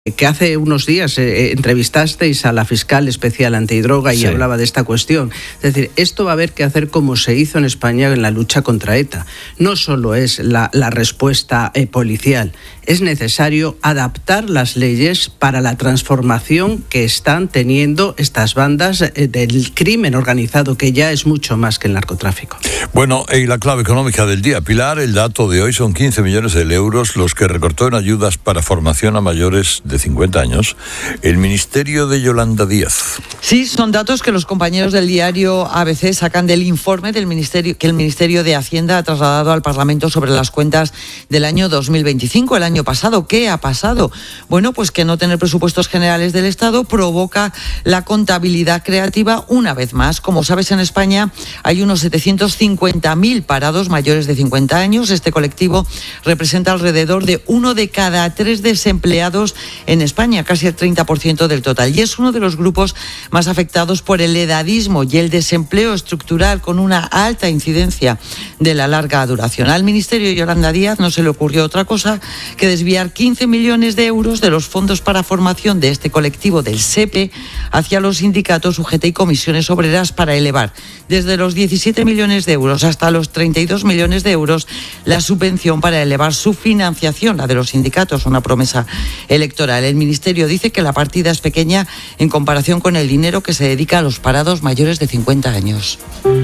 que hace unos días entrevistasteis a la fiscal especial antidroga y hablaba de esta cuestión. Es decir, esto va a haber que hacer como se hizo en España en la lucha contra ETA. No solo es la respuesta policial, es necesario adaptar las leyes para la transformación que están teniendo estas bandas del crimen organizado, que ya es mucho más que el narcotráfico. Bueno, y la clave económica del día, Pilar, el dato de hoy son 15 millones de euros los que recortó en ayudas para formación a mayores de 50 años el Ministerio de Yolanda Díaz. Sí, son datos que los compañeros del diario ABC sacan del informe del Ministerio que el Ministerio de Hacienda ha trasladado al Parlamento sobre las cuentas del año 2025, el año pasado. ¿Qué ha pasado? Bueno, pues que no tener presupuestos generales del Estado provoca la contabilidad creativa una vez más. Como sabes, en España hay unos 750.000 parados mayores de 50 años. Este colectivo representa alrededor de 1 de cada 3 desempleados en España, casi el 30% del total. Y es uno de los grupos más afectados por el edadismo y el desempleo estructural, con una alta incidencia de la larga duración. Al Ministerio de Yolanda Díaz no se le ocurrió otra cosa que desviar 15 millones de euros de los fondos para formación de este colectivo del SEPE hacia los sindicatos, UGT y comisiones obreras para elevar desde los 17 millones de euros hasta los 32 millones de euros la subvención para elevar su financiación, la de los sindicatos, una promesa electoral. El Ministerio dice que la partida es pequeña en comparación con el dinero que se dedica a los parados mayores de 50 años.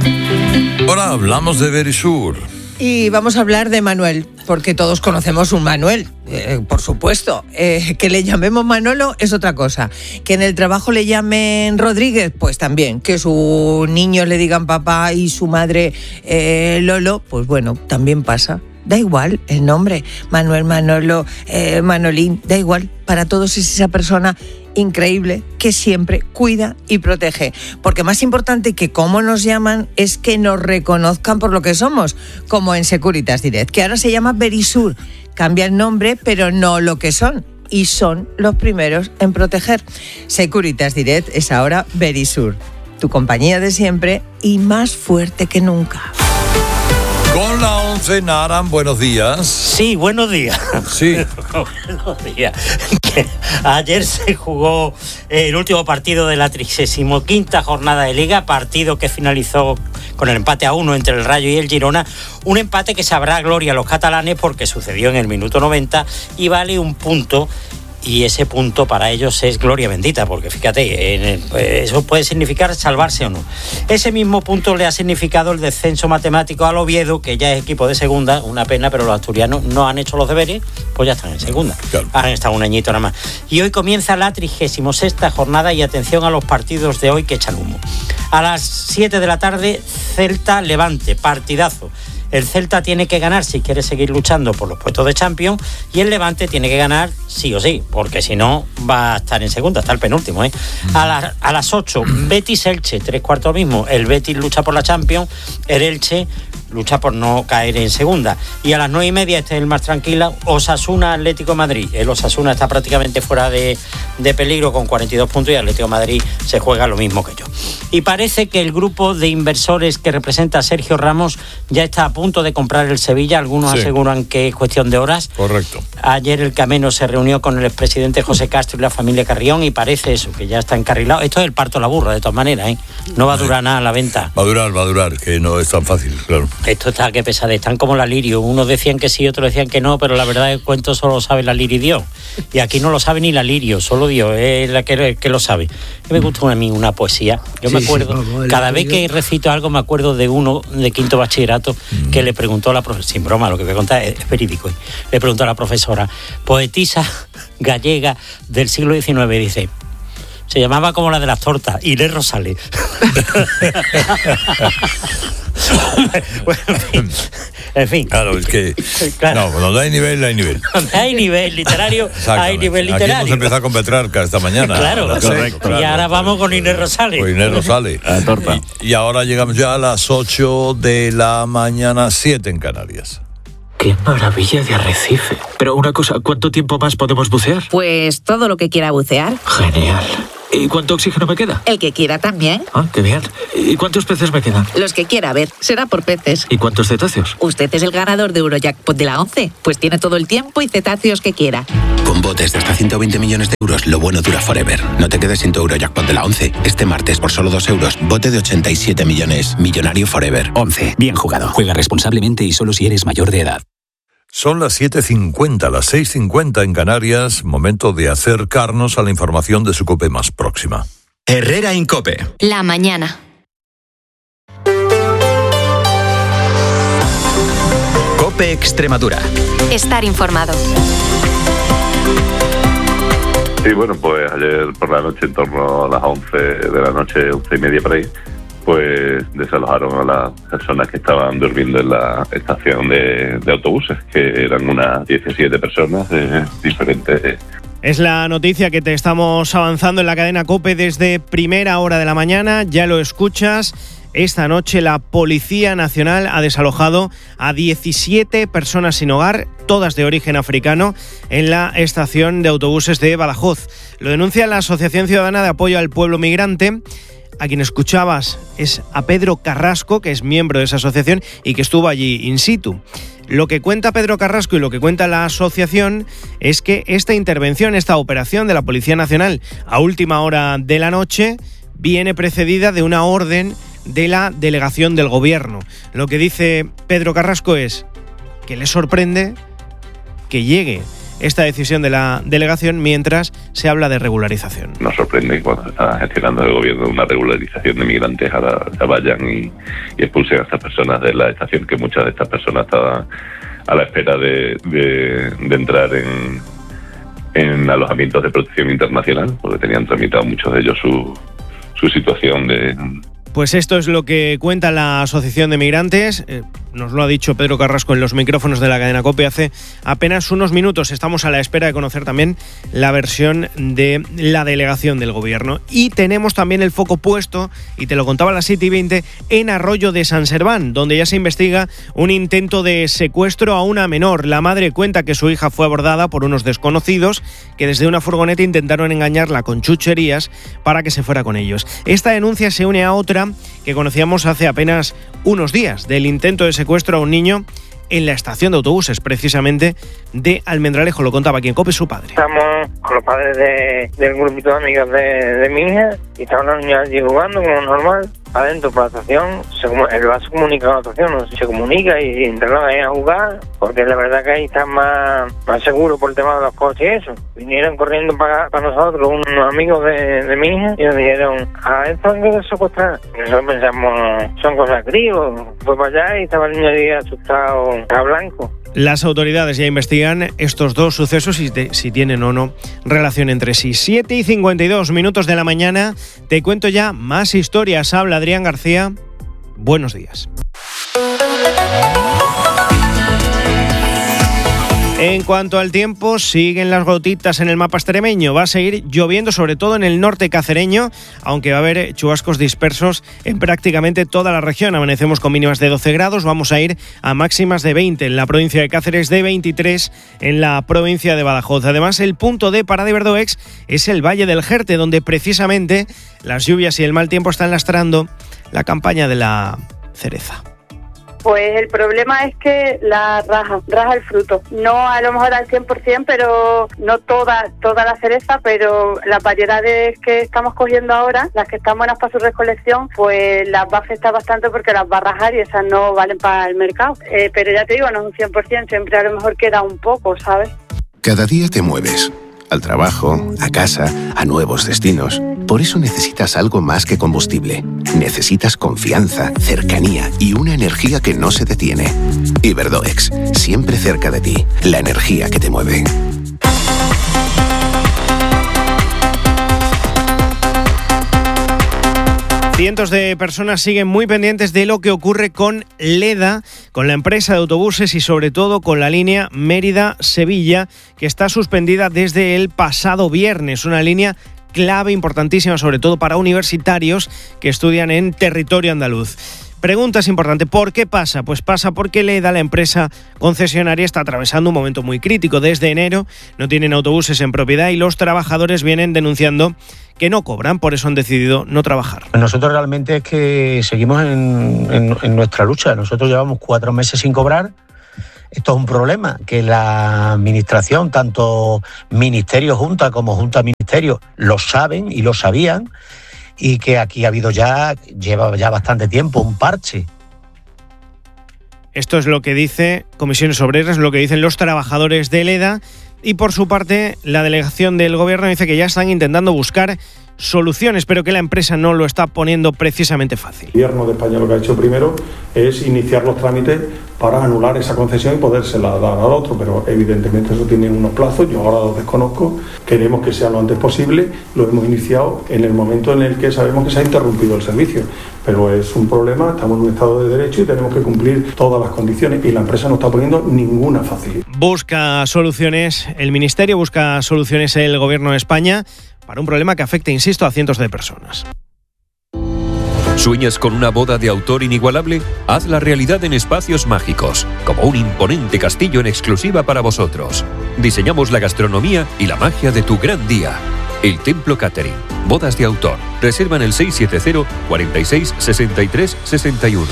Ahora hablamos de Verisur. Y vamos a hablar de Manuel, porque todos conocemos un Manuel, por supuesto. Que le llamemos Manolo es otra cosa. Que en el trabajo le llamen Rodríguez, pues también. Que sus niños le digan papá y su madre Lolo, pues bueno, también pasa. Da igual el nombre, Manuel, Manolo, Manolín, da igual. Para todos es esa persona increíble que siempre cuida y protege. Porque más importante que cómo nos llaman es que nos reconozcan por lo que somos, como en Securitas Direct, que ahora se llama Verisur. Cambia el nombre, pero no lo que son. Y son los primeros en proteger. Securitas Direct es ahora Verisur, tu compañía de siempre y más fuerte que nunca. Con la 11, Naran, buenos días. Sí, buenos días. Sí. Buenos días. Ayer se jugó el último partido de la 35ª jornada de Liga, partido que finalizó con el empate a 1 entre el Rayo y el Girona. Un empate que sabrá gloria a los catalanes porque sucedió en el minuto 90 y vale un punto. Y ese punto para ellos es gloria bendita, porque fíjate, eso puede significar salvarse o no. Ese mismo punto le ha significado el descenso matemático al Oviedo, que ya es equipo de segunda, una pena, pero los asturianos no han hecho los deberes, pues ya están en segunda. Claro. Han estado un añito nada más. Y hoy comienza la 36ª jornada y atención a los partidos de hoy que echan humo. A las 7 de la tarde, Celta-Levante, partidazo. El Celta tiene que ganar si quiere seguir luchando por los puestos de Champions y el Levante tiene que ganar sí o sí, porque si no va a estar en segunda, está el penúltimo. A las 8, Betis-Elche, 3/4 mismo. El Betis lucha por la Champions, el Elche lucha por no caer en segunda. Y a las 9:30, este es el más tranquilo, Osasuna-Atlético de Madrid. El Osasuna está prácticamente fuera de peligro con 42 puntos y el Atlético de Madrid se juega lo mismo que yo. Y parece que el grupo de inversores que representa a Sergio Ramos ya está a punto de comprar el Sevilla. Algunos aseguran que es cuestión de horas. Correcto. Ayer el Cameno se reunió con el expresidente José Castro y la familia Carrión y parece eso, que ya está encarrilado. Esto es el parto a la burra, de todas maneras, ¿eh? No va a durar nada la venta. Va a durar, que no es tan fácil, claro. Esto está que pesada, están como la Lirio. Unos decían que sí, otros decían que no, pero la verdad el cuento solo sabe la Lirio y Dios. Y aquí no lo sabe ni la Lirio, solo Dios es la que lo sabe. Me gusta a mí una poesía. Yo me acuerdo, cada vez que recito algo me acuerdo de uno de quinto bachillerato que le preguntó a la profesora, sin broma, lo que voy a contar es verídico, le preguntó a la profesora, poetisa gallega del siglo XIX, dice, se llamaba como la de las tortas, Inés Rosales. Bueno, en fin. Claro, es que claro. No, cuando hay nivel, hay nivel. Hay nivel literario, hay nivel literario. Aquí hemos empezado con Petrarca esta mañana. Claro, correcto. Y ahora vamos con Inés Rosales. Con Inés Rosales. La torta. Y ahora llegamos ya a las 8 de la mañana, 7 en Canarias. ¡Qué maravilla de arrecife! Pero una cosa, ¿cuánto tiempo más podemos bucear? Pues todo lo que quiera bucear. Genial. ¿Y cuánto oxígeno me queda? El que quiera también. Ah, qué bien. ¿Y cuántos peces me quedan? Los que quiera, a ver, será por peces. ¿Y cuántos cetáceos? Usted es el ganador de Eurojackpot de la 11, pues tiene todo el tiempo y cetáceos que quiera. Con botes de hasta 120 millones de euros, lo bueno dura forever. No te quedes sin tu Eurojackpot de la 11. Este martes, por solo 2 euros, bote de 87 millones. Millonario forever. 11. Bien jugado. Juega responsablemente y solo si eres mayor de edad. Son las 7:50, las 6:50 en Canarias. Momento de acercarnos a la información de su COPE más próxima. Herrera Incope. La mañana. COPE Extremadura. Estar informado. Sí, bueno, pues ayer por la noche, en torno a las 11 de la noche, 11:30 por ahí, pues desalojaron a las personas que estaban durmiendo en la estación de autobuses, que eran unas 17 personas de diferentes... Es la noticia que te estamos avanzando en la cadena COPE desde primera hora de la mañana, ya lo escuchas. Esta noche la Policía Nacional ha desalojado a 17 personas sin hogar, todas de origen africano, en la estación de autobuses de Badajoz. Lo denuncia la Asociación Ciudadana de Apoyo al Pueblo Migrante. A quien escuchabas es a Pedro Carrasco, que es miembro de esa asociación y que estuvo allí in situ. Lo que cuenta Pedro Carrasco y lo que cuenta la asociación es que esta intervención, esta operación de la Policía Nacional a última hora de la noche, viene precedida de una orden de la delegación del Gobierno. Lo que dice Pedro Carrasco es que le sorprende que llegue esta decisión de la delegación mientras se habla de regularización. Nos sorprende que cuando se está gestionando el gobierno una regularización de migrantes ahora se vayan y expulsen a estas personas de la estación, que muchas de estas personas estaban a la espera de entrar en alojamientos de protección internacional, porque tenían tramitado muchos de ellos su situación de... Pues esto es lo que cuenta la Asociación de Migrantes. Nos lo ha dicho Pedro Carrasco en los micrófonos de la cadena COPE hace apenas unos minutos. Estamos a la espera de conocer también la versión de la delegación del Gobierno. Y tenemos también el foco puesto, y te lo contaba a las 7:20, en Arroyo de San Serván, donde ya se investiga un intento de secuestro a una menor. La madre cuenta que su hija fue abordada por unos desconocidos que desde una furgoneta intentaron engañarla con chucherías para que se fuera con ellos. Esta denuncia se une a otra que conocíamos hace apenas unos días, del intento de secuestro a un niño en la estación de autobuses, precisamente de Almendralejo. Lo contaba quien COPE, su padre. Estamos con los padres del grupito de amigas de mi hija y estaban los niños allí jugando como normal. Adentro por la estación, el va a comunicar con la estación, se comunica y entraron ahí a jugar, porque la verdad que ahí está más seguro por el tema de los coches y eso. Vinieron corriendo para nosotros unos amigos de mi hija y nos dijeron, a esto hay que secuestrar. Y nosotros pensamos, son cosas críos. Fue para allá y estaba el niño ahí asustado a blanco. Las autoridades ya investigan estos dos sucesos y si tienen o no relación entre sí. 7:52 de la mañana. Te cuento ya más historias. Habla Adrián García. Buenos días. En cuanto al tiempo, siguen las gotitas en el mapa extremeño. Va a seguir lloviendo, sobre todo en el norte cacereño, aunque va a haber chubascos dispersos en prácticamente toda la región. Amanecemos con mínimas de 12 grados, vamos a ir a máximas de 20 en la provincia de Cáceres, de 23 en la provincia de Badajoz. Además, el punto de parada Iberdoex es el Valle del Jerte, donde precisamente las lluvias y el mal tiempo están lastrando la campaña de la cereza. Pues el problema es que la raja el fruto. No a lo mejor al 100%, pero no toda la cereza, pero las variedades que estamos cogiendo ahora, las que están buenas para su recolección, pues las va a afectar bastante porque las va a rajar y esas no valen para el mercado. Pero ya te digo, no es un 100%, siempre a lo mejor queda un poco, ¿sabes? Cada día te mueves. Al trabajo, a casa, a nuevos destinos. Por eso necesitas algo más que combustible. Necesitas confianza, cercanía y una energía que no se detiene. Iberdoex, siempre cerca de ti. La energía que te mueve. Cientos de personas siguen muy pendientes de lo que ocurre con Leda, con la empresa de autobuses y sobre todo con la línea Mérida-Sevilla, que está suspendida desde el pasado viernes. Una línea clave, importantísima, sobre todo para universitarios que estudian en territorio andaluz. Pregunta es importante, ¿por qué pasa? Pues pasa porque Leda, la empresa concesionaria, está atravesando un momento muy crítico. Desde enero no tienen autobuses en propiedad y los trabajadores vienen denunciando que no cobran, por eso han decidido no trabajar. Nosotros realmente es que seguimos en nuestra lucha. Nosotros llevamos 4 meses sin cobrar. Esto es un problema, que la administración, tanto Ministerio Junta como Junta Ministerio, lo saben y lo sabían, y que aquí ha habido lleva bastante tiempo un parche. Esto es lo que dice Comisiones Obreras, lo que dicen los trabajadores de Leda, y por su parte la delegación del Gobierno dice que ya están intentando buscar soluciones, pero que la empresa no lo está poniendo precisamente fácil. El Gobierno de España lo que ha hecho primero es iniciar los trámites para anular esa concesión y podérsela dar al otro, pero evidentemente eso tiene unos plazos, yo ahora los desconozco, queremos que sea lo antes posible, lo hemos iniciado en el momento en el que sabemos que se ha interrumpido el servicio, pero es un problema, estamos en un estado de derecho y tenemos que cumplir todas las condiciones y la empresa no está poniendo ninguna facilidad. Busca soluciones, el Ministerio busca soluciones el Gobierno de España para un problema que afecta, insisto, a cientos de personas. ¿Sueñas con una boda de autor inigualable? Hazla realidad en Espacios Mágicos, como un imponente castillo en exclusiva para vosotros. Diseñamos la gastronomía y la magia de tu gran día. El Templo Catering. Bodas de autor. Reserva en el 670 46 63 61.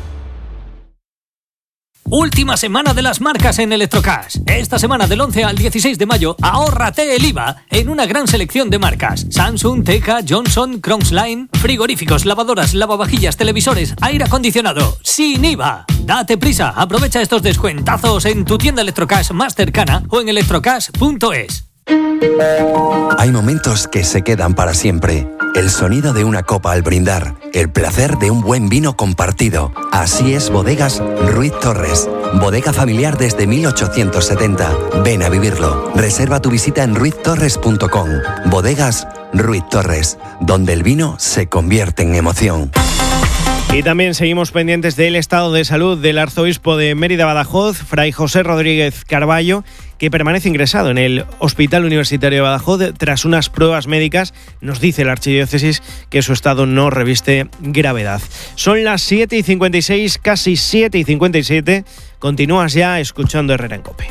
Última semana de las marcas en Electrocash. Esta semana del 11 al 16 de mayo, ahórrate el IVA en una gran selección de marcas. Samsung, Teka, Johnson, Crongsline, frigoríficos, lavadoras, lavavajillas, televisores, aire acondicionado, sin IVA. Date prisa, aprovecha estos descuentazos en tu tienda Electrocash más cercana o en electrocash.es. Hay momentos que se quedan para siempre. El sonido de una copa al brindar, el placer de un buen vino compartido. Así es Bodegas Ruiz Torres. Bodega familiar desde 1870. Ven a vivirlo. Reserva tu visita en ruiztorres.com. Bodegas Ruiz Torres, donde el vino se convierte en emoción. Y también seguimos pendientes del estado de salud del arzobispo de Mérida-Badajoz, Fray José Rodríguez Carballo, que permanece ingresado en el Hospital Universitario de Badajoz tras unas pruebas médicas. Nos dice la archidiócesis que su estado no reviste gravedad. Son las 7:56, casi 7:57. Continúas ya escuchando Herrera en COPE.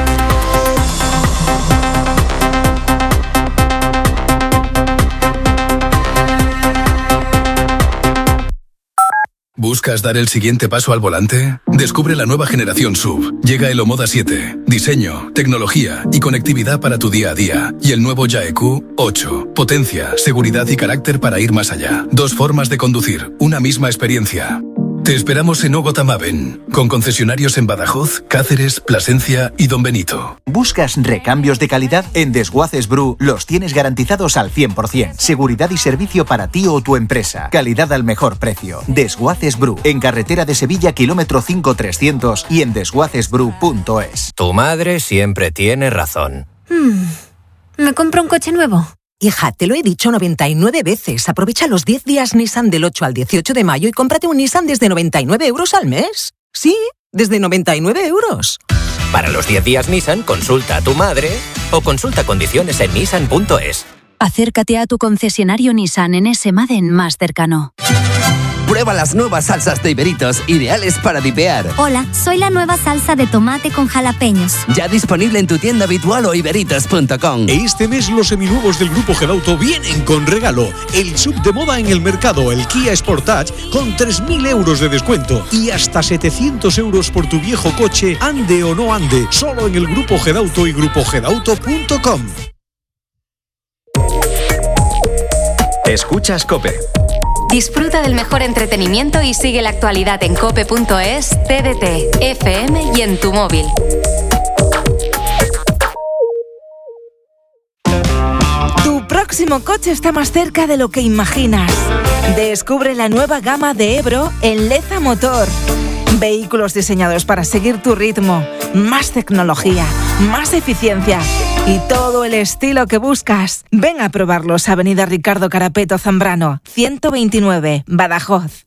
¿Buscas dar el siguiente paso al volante? Descubre la nueva generación SUV. Llega el Omoda 7. Diseño, tecnología y conectividad para tu día a día. Y el nuevo Yaeq 8. Potencia, seguridad y carácter para ir más allá. 2 formas de conducir, una misma experiencia. Te esperamos en Ogotamaben, con concesionarios en Badajoz, Cáceres, Plasencia y Don Benito. ¿Buscas recambios de calidad? En Desguaces Bru los tienes garantizados al 100%. Seguridad y servicio para ti o tu empresa. Calidad al mejor precio. Desguaces Bru, en carretera de Sevilla, kilómetro 5300 y en desguacesbru.es. Tu madre siempre tiene razón. ¿Me compro un coche nuevo? Hija, te lo he dicho 99 veces. Aprovecha los 10 días Nissan del 8 al 18 de mayo y cómprate un Nissan desde 99 euros al mes. Sí, desde 99 euros. Para los 10 días Nissan, consulta a tu madre o consulta condiciones en nissan.es. Acércate a tu concesionario Nissan en ese Maden más cercano. Prueba las nuevas salsas de Iberitos, ideales para dipear. Hola, soy la nueva salsa de tomate con jalapeños. Ya disponible en tu tienda habitual o iberitos.com. Este mes los seminuevos del Grupo Gedauto vienen con regalo. El sub de moda en el mercado, el Kia Sportage, con 3.000 euros de descuento. Y hasta 700 euros por tu viejo coche, ande o no ande. Solo en el Grupo Gedauto y grupogedauto.com. Escuchas COPE. Disfruta del mejor entretenimiento y sigue la actualidad en cope.es, TDT, FM y en tu móvil. Tu próximo coche está más cerca de lo que imaginas. Descubre la nueva gama de Ebro en Leza Motor. Vehículos diseñados para seguir tu ritmo, más tecnología, más eficiencia y todo el estilo que buscas. Ven a probarlos, Avenida Ricardo Carapeto Zambrano, 129, Badajoz.